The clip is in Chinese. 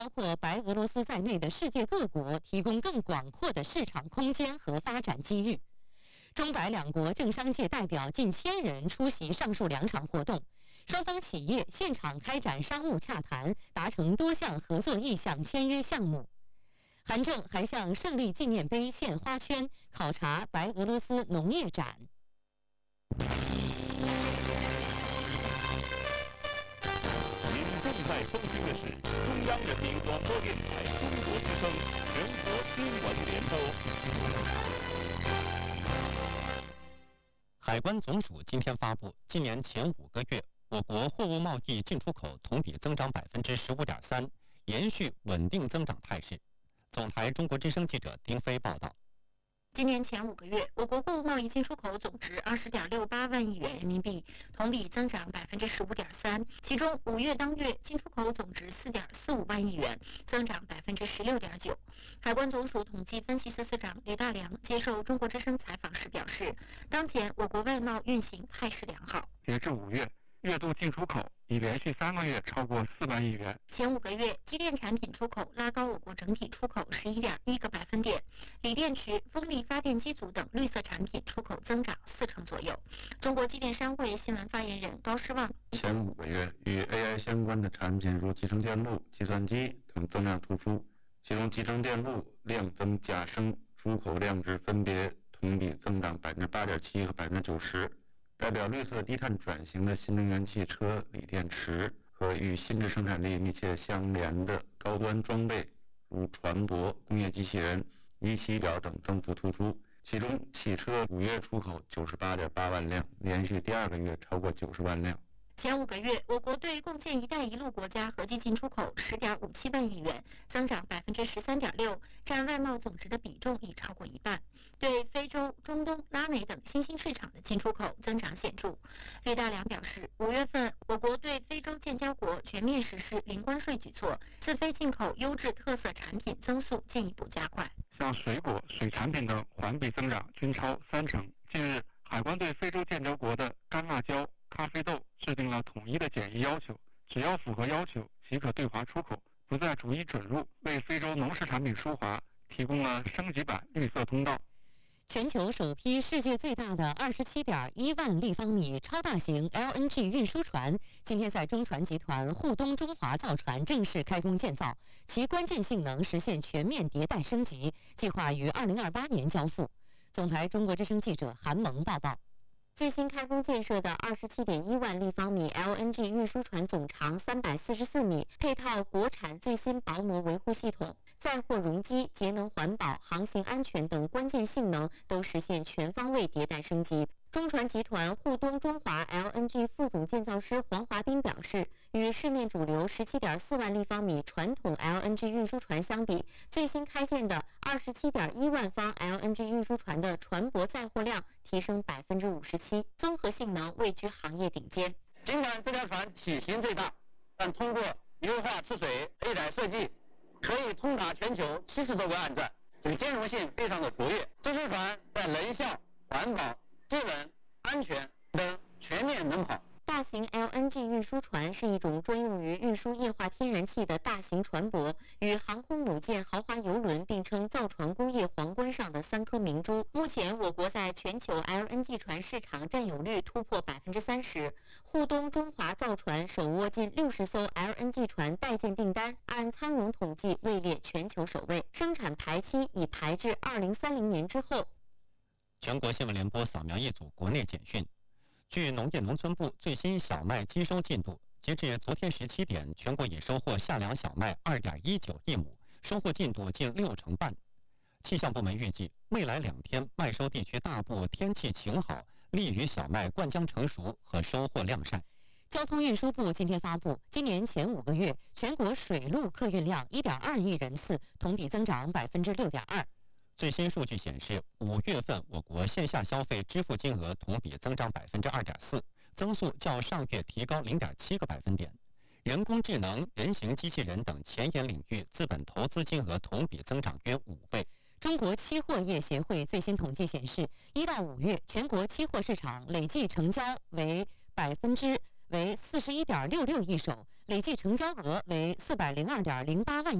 包括白俄罗斯在内的世界各国提供更广阔的市场空间和发展机遇。中白两国政商界代表近1000人出席上述2场活动，双方企业现场开展商务洽谈，达成多项合作意向签约项目。韩正还向胜利纪念碑献花圈，考察白俄罗斯农业展。 您正在收听的是中央人民广播电台中国之声全国新闻联播。 海关总署今天发布，今年前5个月，我国货物贸易进出口同比增长15.3%，延续稳定增长态势。总台中国之声记者丁飞报道。 今年前5个月，我国货物贸易进出口总值20.68万亿元人民币，同比增长15.3%。其中5月当月进出口总值4.45万亿元，增长16.9%。海关总署统计分析司司长吕大良接受中国之声采访时表示，当前我国外贸运行态势良好。 截至5月，月度进出口已连续3个月超过4万亿元。 前5个月，机电产品出口拉高我国整体出口11.1个百分点，锂电池、风力发电机组等绿色产品出口增长40%左右。中国机电商会新闻发言人高诗旺： 前5个月与 AI 相关的产品如集成电路、计算机等增量突出，其中集成电路量增价升，出口量值分别同比增长8.7%和90%。代表绿色低碳转型的新能源汽车、锂电池和与新质生产力密切相连的高端装备，如船舶、工业机器人、仪器仪表等增幅突出。其中，汽车5月出口98.8万辆，连续第2个月超过90万辆。 前5个月，我国对共建“一带一路”国家合计进出口10.57万亿元，增长13.6%，占外贸总值的比重已超过一半。对非洲、中东、拉美等新兴市场的进出口增长显著。吕大良表示，5月份我国对非洲建交国全面实施零关税举措，自非进口优质特色产品增速进一步加快。 像水果、水产品等环比增长均超30%。近日，海关对非洲建交国的干辣椒、咖啡豆制定了统一的检疫要求，只要符合要求即可对华出口，不再逐一准入，为非洲农食产品输华提供了升级版绿色通道。 全球首批世界最大的27.1万立方米超大型 LNG 运输船今天在中船集团沪东中华造船正式开工建造，其关键性能实现全面迭代升级，计划于2028年交付。总台中国之声记者韩萌报道。 最新开工建设的27.1万立方米 LNG 运输船总长344米，配套国产最新薄膜维护系统，载货容积、节能环保、航行安全等关键性能都实现全方位迭代升级。中船集团沪东中华 LNG 副总建造师黄华斌表示，与市面主流17.4万立方米传统 LNG 运输船相比，最新开建的27.1万方 LNG 运输船的船舶载货量提升57%，综合性能位居行业顶尖。 尽管这条船体型最大，但通过优化吃水配载设计，可以通达全球70多个岸站，这个兼容性非常的卓越。这艘船在能效、环保、智能、安全等全面能跑。 大型 LNG 运输船是一种专用于运输液化天然气的大型船舶，与航空母舰、豪华邮轮并称造船工业皇冠上的3颗明珠。目前，我国在全球 LNG 船市场占有率突破30%。沪东中华造船手握近60艘 LNG 船待建订单，按参融统计位列全球首位，生产排期已排至2030年之后。 全国新闻联播扫描一组国内简讯。据农业农村部最新小麦基收进度，截至昨天17点，全国已收获夏粮小麦2.19亿亩，收获进度近60%半。气象部门预计，未来2天麦收地区大部天气晴好，利于小麦灌浆成熟和收获量产。 交通运输部今天发布，今年前5个月全国水陆客运量1.2亿人次，同比增长6.2%。 最新数据显示，5月份我国线下消费支付金额同比增长2.4%，增速较上月提高0.7个百分点。人工智能、人形机器人等前沿领域资本投资金额同比增长约5倍。 中国期货业协会最新统计显示，1到5月全国期货市场累计成交为41.66亿手， 累计成交额为402.08万